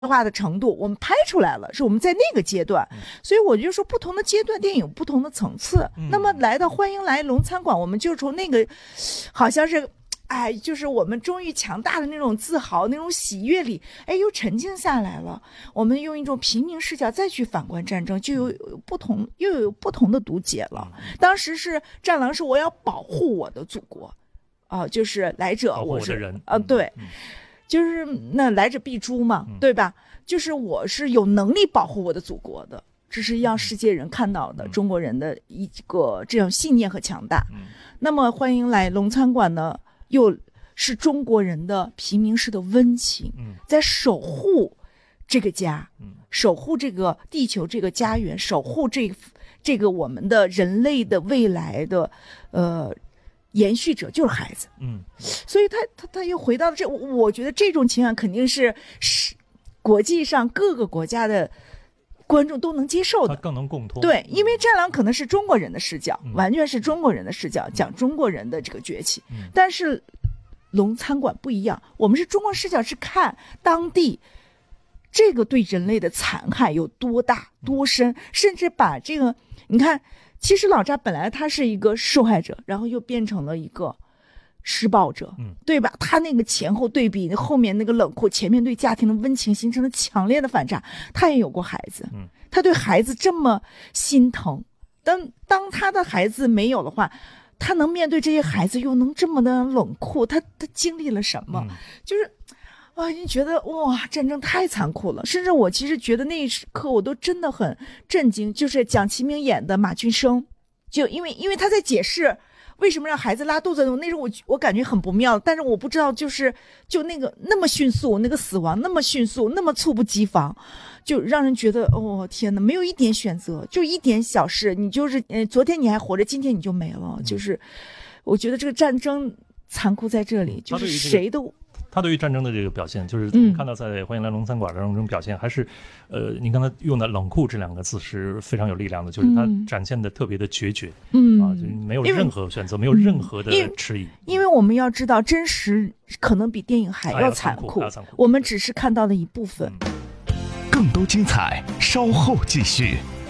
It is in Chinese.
化的程度，我们拍出来了，是我们在那个阶段，所以我就说不同的阶段电影有不同的层次。那么来到欢迎来龙餐馆，我们就从那个好像是就是我们终于强大的那种自豪、那种喜悦里，又沉静下来了。我们用一种平民视角再去反观战争，就又有不同的读解了。当时是战狼是我要保护我的祖国，就是来者我是人， 对，就是那来者必诛嘛，对吧？就是我是有能力保护我的祖国的，这是让世界人看到的中国人的一个这样信念和强大。那么欢迎来龙餐馆呢，又是中国人的平民式的温情，在守护这个家，守护这个地球这个家园，守护这个我们的人类的未来的延续者就是孩子。所以他又回到了我觉得这种情感肯定是国际上各个国家的观众都能接受的， 它更能共通。 对，因为战狼可能是中国人的视角，完全是中国人的视角，讲中国人的这个崛起。但是龙餐馆不一样，我们是中国视角，是看当地这个对人类的残害有多大多深，甚至把这个你看，其实老扎本来他是一个受害者，然后又变成了一个施暴者，对吧？他那个前后对比，后面那个冷酷，前面对家庭的温情形成了强烈的反差。他也有过孩子，他对孩子这么心疼，当他的孩子没有的话，他能面对这些孩子又能这么的冷酷，他经历了什么？就是你觉得哇，战争太残酷了。甚至我其实觉得那一刻我都真的很震惊，就是蒋奇明演的马俊生，就因为他在解释为什么让孩子拉肚子，那时候我感觉很不妙，但是我不知道就那个那么迅速，那个死亡那么迅速，那么猝不及防，就让人觉得天哪，没有一点选择，就一点小事，你就是昨天你还活着，今天你就没了。就是我觉得这个战争残酷在这里，就是谁都。 他对于战争的这个表现，就是我们看到在欢迎来龙餐馆的这种表现，还是您刚才用的冷酷这两个字是非常有力量的，就是他展现的特别的决绝，就没有任何选择，没有任何的迟疑。 因为我们要知道，真实可能比电影还要残酷，我们只是看到了一部分。 更多精彩，稍后继续。